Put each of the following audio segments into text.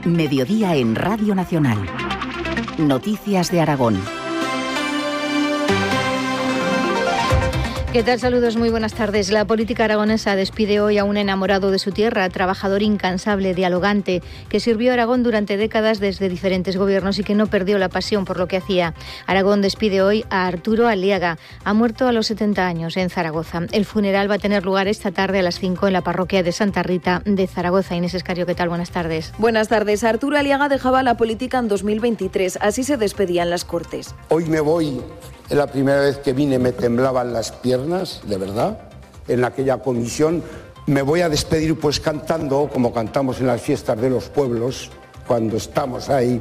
Mediodía en Radio Nacional. Noticias de Aragón. ¿Qué tal? Saludos, muy buenas tardes. La política aragonesa despide hoy a un enamorado de su tierra, trabajador incansable, dialogante, que sirvió a Aragón durante décadas desde diferentes gobiernos y que no perdió la pasión por lo que hacía. Aragón despide hoy a Arturo Aliaga. Ha muerto a los 70 años en Zaragoza. El funeral va a tener lugar esta tarde a las 5 en la parroquia de Santa Rita de Zaragoza. Inés Escario, ¿qué tal? Buenas tardes. Buenas tardes. Arturo Aliaga dejaba la política en 2023. Así se despedían las Cortes. Hoy me voy. Es la primera vez que vine, me temblaban las piernas, de verdad, en aquella comisión. Me voy a despedir pues cantando, como cantamos en las fiestas de los pueblos, cuando estamos ahí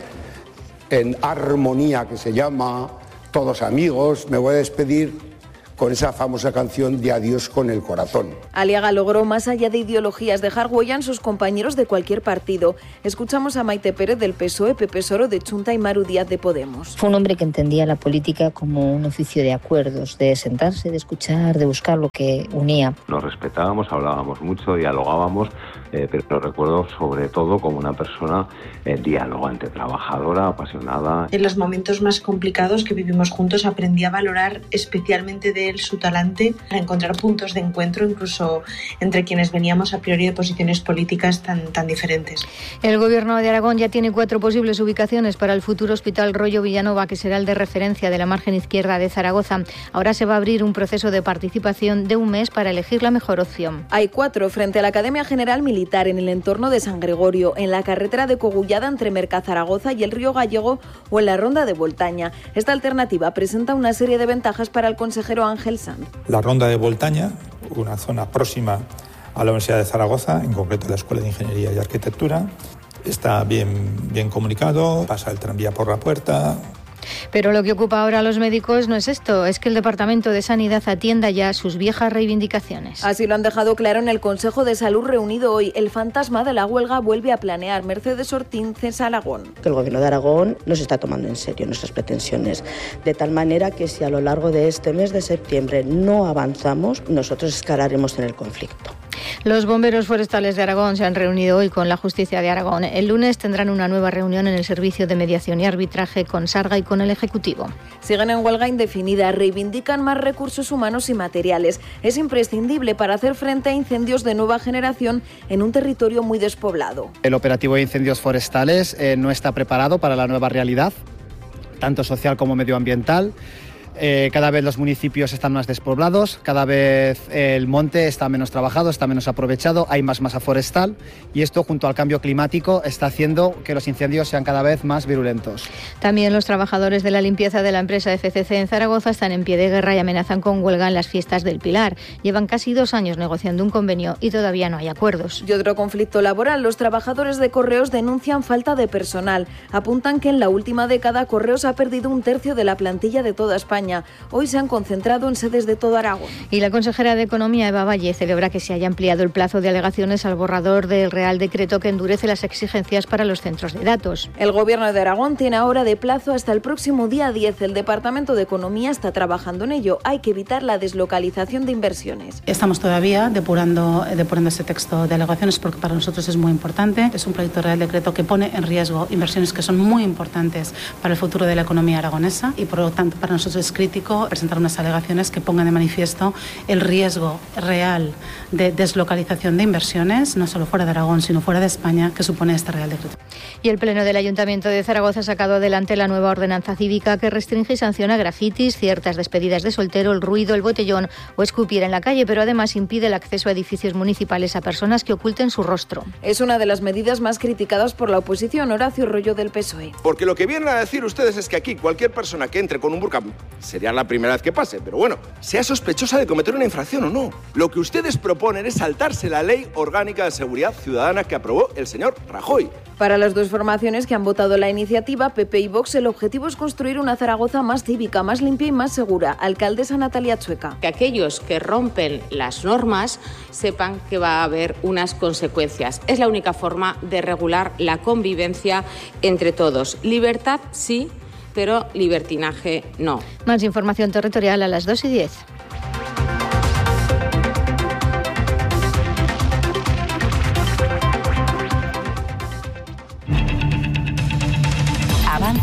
en armonía, que se llama Todos Amigos. Me voy a despedir con esa famosa canción de Adiós con el corazón. Aliaga logró, más allá de ideologías, dejar huella en sus compañeros de cualquier partido. Escuchamos a Maite Pérez del PSOE, Pepe Soro de Chunta y Maru Díaz de Podemos. Fue un hombre que entendía la política como un oficio de acuerdos, de sentarse, de escuchar, de buscar lo que unía. Nos respetábamos, hablábamos mucho, dialogábamos, pero recuerdo sobre todo como una persona dialogante, trabajadora, apasionada. En los momentos más complicados que vivimos juntos aprendí a valorar especialmente de él su talante, a encontrar puntos de encuentro incluso entre quienes veníamos a priori de posiciones políticas tan diferentes. El Gobierno de Aragón ya tiene 4 posibles ubicaciones para el futuro Hospital Rollo Villanova, que será el de referencia de la margen izquierda de Zaragoza. Ahora se va a abrir un proceso de participación de un mes para elegir la mejor opción. Hay 4 frente a la Academia General Militar, en el entorno de San Gregorio, en la carretera de Cogullada entre Mercazaragoza y el Río Gallego o en la Ronda de Voltaña. Esta alternativa presenta una serie de ventajas para el consejero Ángel Sanz. La Ronda de Voltaña, una zona próxima a la Universidad de Zaragoza, en concreto la Escuela de Ingeniería y Arquitectura, está bien comunicado, pasa el tranvía por la puerta. Pero lo que ocupa ahora a los médicos no es esto, es que el Departamento de Sanidad atienda ya sus viejas reivindicaciones. Así lo han dejado claro en el Consejo de Salud reunido hoy. El fantasma de la huelga vuelve a planear. Mercedes Ortín, CES Aragón. Que el Gobierno de Aragón nos está tomando en serio nuestras pretensiones, de tal manera que si a lo largo de este mes de septiembre no avanzamos, nosotros escalaremos en el conflicto. Los bomberos forestales de Aragón se han reunido hoy con la Justicia de Aragón. El lunes tendrán una nueva reunión en el Servicio de Mediación y Arbitraje con Sarga y con el Ejecutivo. Siguen en huelga indefinida, reivindican más recursos humanos y materiales. Es imprescindible para hacer frente a incendios de nueva generación en un territorio muy despoblado. El operativo de incendios forestales no está preparado para la nueva realidad, tanto social como medioambiental. Cada vez los municipios están más despoblados, cada vez el monte está menos trabajado, está menos aprovechado, hay más masa forestal y esto, junto al cambio climático, está haciendo que los incendios sean cada vez más virulentos. También los trabajadores de la limpieza de la empresa FCC en Zaragoza están en pie de guerra y amenazan con huelga en las fiestas del Pilar. Llevan casi 2 años negociando un convenio y todavía no hay acuerdos. Y otro conflicto laboral, los trabajadores de Correos denuncian falta de personal. Apuntan que en la última década Correos ha perdido 1/3 de la plantilla de toda España. Hoy se han concentrado en sedes de todo Aragón. Y la consejera de Economía, Eva Valle, celebra que se haya ampliado el plazo de alegaciones al borrador del Real Decreto que endurece las exigencias para los centros de datos. El Gobierno de Aragón tiene ahora de plazo hasta el próximo día 10. El Departamento de Economía está trabajando en ello. Hay que evitar la deslocalización de inversiones. Estamos todavía depurando ese texto de alegaciones porque para nosotros es muy importante. Es un proyecto de Real Decreto que pone en riesgo inversiones que son muy importantes para el futuro de la economía aragonesa y por lo tanto para nosotros es crítico presentar unas alegaciones que pongan de manifiesto el riesgo real de deslocalización de inversiones, no solo fuera de Aragón, sino fuera de España, que supone este Real Decreto. Y el Pleno del Ayuntamiento de Zaragoza ha sacado adelante la nueva ordenanza cívica que restringe y sanciona grafitis, ciertas despedidas de soltero, el ruido, el botellón o escupir en la calle, pero además impide el acceso a edificios municipales a personas que oculten su rostro. Es una de las medidas más criticadas por la oposición. Horacio Rollo del PSOE. Porque lo que vienen a decir ustedes es que aquí cualquier persona que entre con un burka, sería la primera vez que pase, pero bueno, sea sospechosa de cometer una infracción o no. Lo que ustedes proponen es saltarse la Ley Orgánica de Seguridad Ciudadana que aprobó el señor Rajoy. Para las dos formaciones que han votado la iniciativa, PP y Vox, el objetivo es construir una Zaragoza más cívica, más limpia y más segura. Alcaldesa Natalia Chueca. Que aquellos que rompen las normas sepan que va a haber unas consecuencias. Es la única forma de regular la convivencia entre todos. Libertad sí, pero libertinaje no. Más información territorial a las 2:10.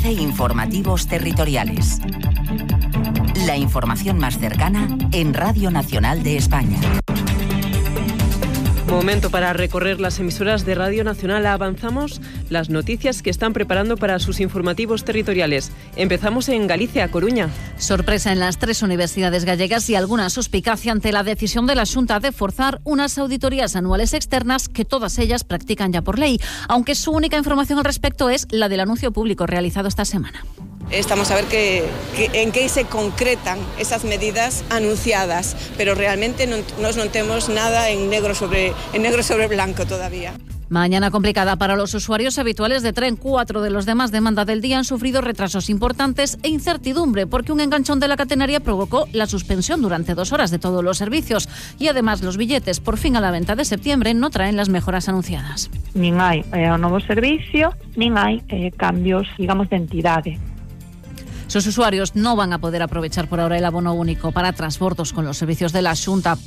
Ofrece informativos territoriales. La información más cercana en Radio Nacional de España. Momento para recorrer las emisoras de Radio Nacional. Avanzamos las noticias que están preparando para sus informativos territoriales. Empezamos en Galicia, Coruña. Sorpresa en las 3 universidades gallegas y alguna suspicacia ante la decisión de la Xunta de forzar unas auditorías anuales externas que todas ellas practican ya por ley, aunque su única información al respecto es la del anuncio público realizado esta semana. Estamos a ver en qué se concretan esas medidas anunciadas, pero realmente no nos notemos nada en negro sobre blanco todavía. Mañana complicada para los usuarios habituales de tren. 4 de los demás demanda del día han sufrido retrasos importantes e incertidumbre porque un enganchón de la catenaria provocó la suspensión durante 2 horas de todos los servicios. Y además los billetes por fin a la venta de septiembre no traen las mejoras anunciadas. Nin hai un novo servicio, nin hai cambios, digamos, de entidade. Sus usuarios no van a poder aprovechar por ahora el abono único para transbordos con los servicios de la Xunta.